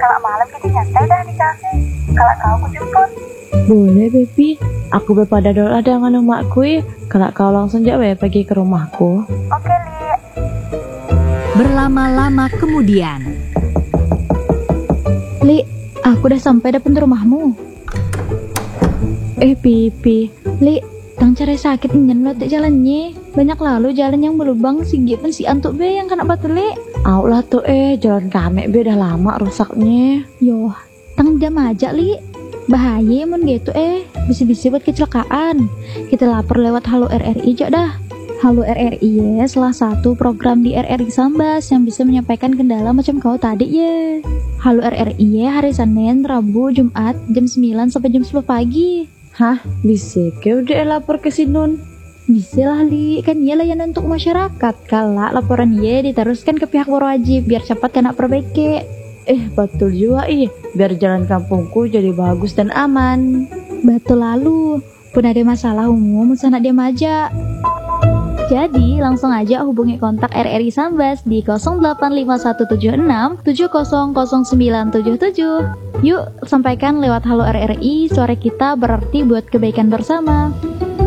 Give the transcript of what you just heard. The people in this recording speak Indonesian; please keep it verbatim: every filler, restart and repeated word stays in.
Kalau malam kita nyantai dah di kafe. Kalau kau aku jemput. Boleh, Baby. Aku bepada dulu ada dengan makku. Kalau kau langsung jawa pergi ke rumahku. Oke, Li. Berlama-lama kemudian. Li, aku udah sampai depan rumahmu. Eh, Pipi. Li, tang cara sakit ingin lo tak jalannya. Banyak lalu jalan yang berlubang sigi pun si antuk be yang kena batu Li. Au lah tuh eh, jalan kami be udah lama rusaknya. Yoh, tang jam aja Li. Bahaya mun gitu eh, bisi-bisi buat kecelakaan. Kita lapor lewat Halo R R I aja dah. Halo R R I ya, salah satu program di R R I Sambas yang bisa menyampaikan kendala macam kau tadi ya. Halo R R I ya, hari Senin, Rabu, Jumat jam sembilan sampai jam sepuluh pagi. Hah, bisa ke udah lapor ke Sinun? Bisa lah Li, kan dia layanan untuk masyarakat. Kalau laporan dia diteruskan ke pihak berwajib biar cepat kena perbaiki. Eh, betul juga ih, biar jalan kampungku jadi bagus dan aman. Betul lalu, pun ada masalah umum sana dia aja. Jadi langsung aja hubungi kontak R R I Sambas di nol delapan lima satu tujuh enam tujuh nol nol nol sembilan tujuh tujuh. Yuk sampaikan lewat Halo R R I, suara kita berarti buat kebaikan bersama.